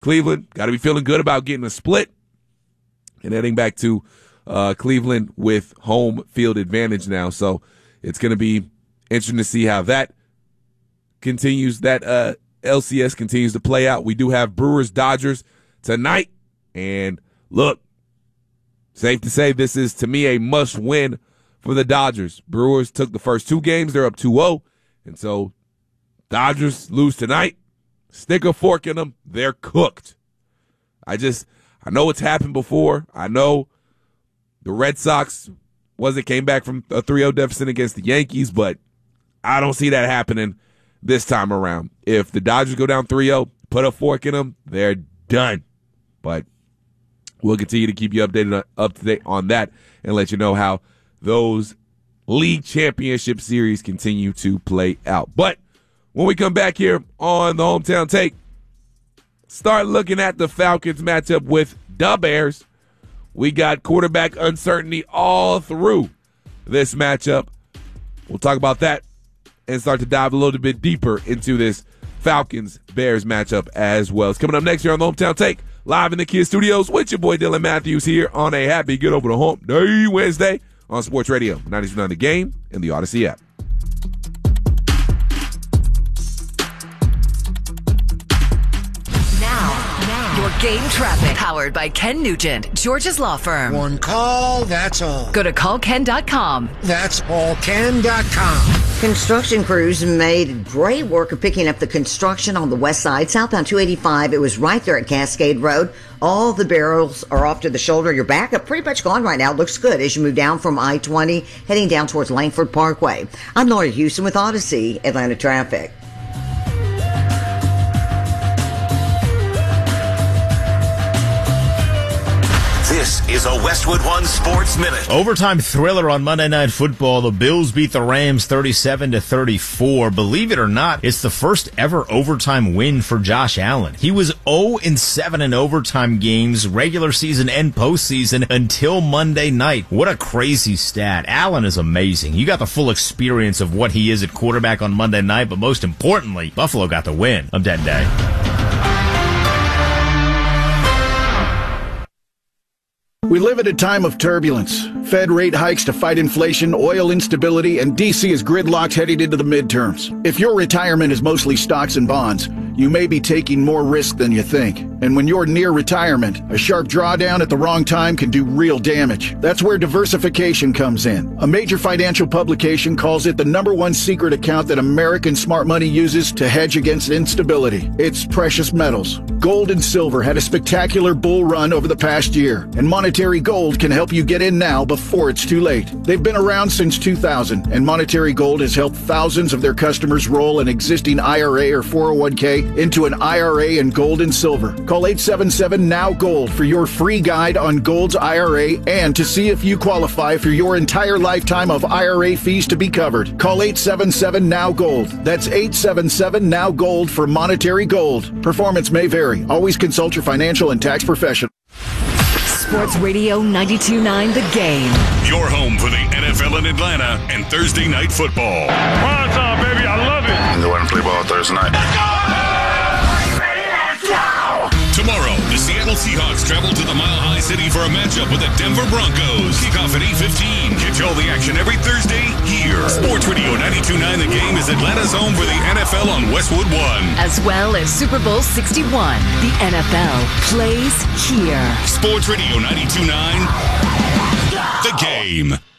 Cleveland got to be feeling good about getting a split and heading back to Cleveland with home field advantage now. So it's going to be interesting to see how that continues, that LCS continues to play out. We do have Brewers-Dodgers tonight. And look, safe to say this is, to me, a must-win for the Dodgers. Brewers took the first 2 games. They're up 2-0. And so Dodgers lose tonight. Stick a fork in them. They're cooked. I know it's happened before. I know the Red Sox came back from a 3-0 deficit against the Yankees, but I don't see that happening this time around. If the Dodgers go down 3-0, put a fork in them, they're done. But we'll continue to keep you updated, up to date on that, and let you know how those league championship series continue to play out. But when we come back here on the Hometown Take, start looking at the Falcons matchup with the Bears. We got quarterback uncertainty all through this matchup. We'll talk about that and start to dive a little bit deeper into this Falcons-Bears matchup as well. It's coming up next here on the Hometown Take, live in the Kids Studios with your boy Dylan Matthews here on a happy Get Over the Hump Day Wednesday on Sports Radio 92.9 The Game and the Odyssey app. Your game traffic, powered by Ken Nugent, George's Law Firm. One call, that's all. Go to callken.com. That's allken.com. Construction crews made great work of picking up the construction on the west side, southbound 285. It was right there at Cascade Road. All the barrels are off to the shoulder. Your backup pretty much gone right now. It looks good as you move down from I-20, heading down towards Langford Parkway. I'm Laura Houston with Odyssey Atlanta Traffic. This is a Westwood One Sports Minute. Overtime thriller on Monday Night Football. The Bills beat the Rams 37-34. Believe it or not, it's the first ever overtime win for Josh Allen. He was 0-7 in overtime games, regular season and postseason, until Monday night. What a crazy stat. Allen is amazing. You got the full experience of what he is at quarterback on Monday night, but most importantly, Buffalo got the win. I'm Dead Day. We live at a time of turbulence. Fed rate hikes to fight inflation, oil instability, and D.C. is gridlocked heading into the midterms. If your retirement is mostly stocks and bonds, you may be taking more risk than you think. And when you're near retirement, a sharp drawdown at the wrong time can do real damage. That's where diversification comes in. A major financial publication calls it the #1 secret account that American smart money uses to hedge against instability. It's precious metals. Gold and silver had a spectacular bull run over the past year, and Monetary Gold can help you get in now before it's too late. They've been around since 2000, and Monetary Gold has helped thousands of their customers roll an existing IRA or 401k into an IRA in gold and silver. Call 877-NOW-GOLD for your free guide on Gold's IRA and to see if you qualify for your entire lifetime of IRA fees to be covered. Call 877-NOW-GOLD. That's 877-NOW-GOLD for Monetary Gold. Performance may vary. Always consult your financial and tax professional. Sports Radio 92.9 The Game. Your home for the NFL in Atlanta and Thursday Night Football. Prime time, baby. I love it. I'm going to play ball Thursday night. Tomorrow, the Seattle Seahawks travel to the Mile High City for a matchup with the Denver Broncos. Kickoff at 8:15. Catch all the action every Thursday here. Sports Radio 92.9 The Game is Atlanta's home for the NFL on Westwood One. As well as Super Bowl 61. The NFL plays here. Sports Radio 92.9 The Game.